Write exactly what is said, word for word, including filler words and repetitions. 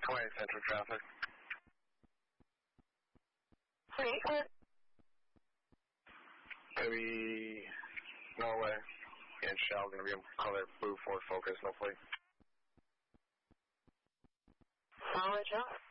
twenty Central traffic. Great. Maybe Norway and Shell going to be able to color blue Ford Focus, hopefully. Solid job.